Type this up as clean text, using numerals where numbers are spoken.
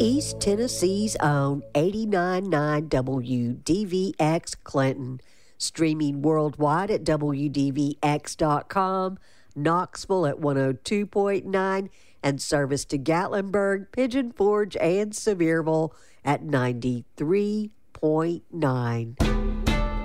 East Tennessee's own 89.9 WDVX Clinton, streaming worldwide at WDVX.com, Knoxville at 102.9, and service to Gatlinburg, Pigeon Forge, and Sevierville at 93.9.